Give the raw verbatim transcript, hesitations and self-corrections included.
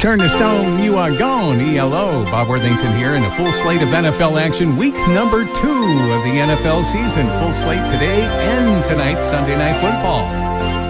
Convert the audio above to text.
Turn to stone, you are gone, E L O. Bob Worthington here in a full slate of N F L action. Week number two of the N F L season. Full slate today and tonight, Sunday Night Football.